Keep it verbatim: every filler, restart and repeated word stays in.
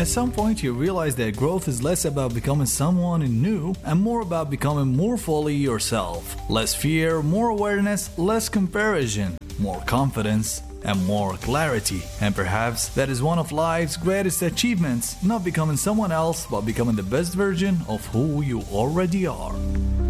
At some point, you realize that growth is less about becoming someone new and more about becoming more fully yourself. Less fear, more awareness, less comparison, more confidence, and more clarity. And perhaps that is one of life's greatest achievements, not becoming someone else, but becoming the best version of who you already are.